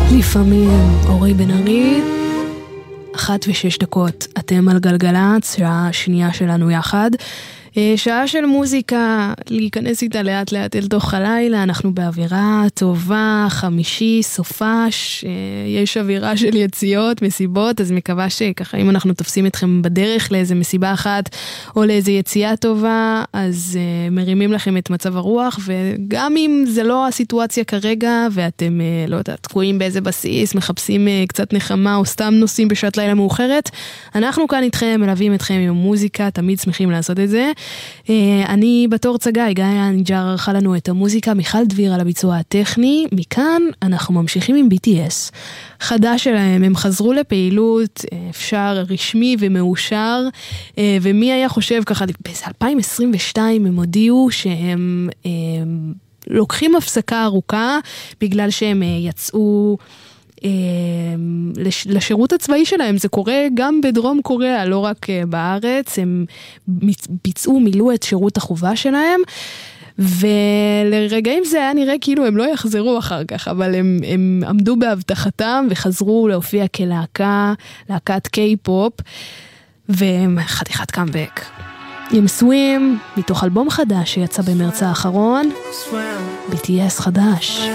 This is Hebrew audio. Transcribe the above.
לפעמים אורי בן ארי, 1:06, אתם על גלגלצ, שעה שנייה שלנו יחד, שעה של מוזיקה, להיכנס איתה לאט לאט אל תוך הלילה, אנחנו באווירה טובה, חמישי, סופש, יש אווירה של יציאות, מסיבות, אז מקווה שככה אם אנחנו תופסים אתכם בדרך לאיזה מסיבה אחת, או לאיזה יציאה טובה, אז מרימים לכם את מצב הרוח, וגם אם זה לא הסיטואציה כרגע, ואתם, לא יודעת, תקועים באיזה בסיס, מחפשים קצת נחמה, או סתם נוסעים בשעת לילה מאוחרת, אנחנו כאן איתכם, מלווים אתכם עם מוזיקה, תמיד שמחים לעשות את זה. אני בתור צגאי, גיא אנג'ר ערכה לנו את המוזיקה, מיכל דביר על הביצוע הטכני. מכאן אנחנו ממשיכים עם BTS, חדש שלהם, הם חזרו לפעילות, אפשר רשמי ומאושר, ומי היה חושב ככה, ב-2022 הם הודיעו שהם לוקחים הפסקה ארוכה, בגלל שהם יצאו לשירות הצבאי שלהם. זה קורה גם בדרום קוריאה, לא רק בארץ. הם מילאו את שירות החובה שלהם, ולרגעים זה היה נראה כאילו הם לא יחזרו אחר כך, אבל הם עמדו בהבטחתם וחזרו להופיע להקת קיי-פופ, וחתיכת קאמבק עם סווים מתוך אלבום חדש שיצא במרץ האחרון. BTS חדש.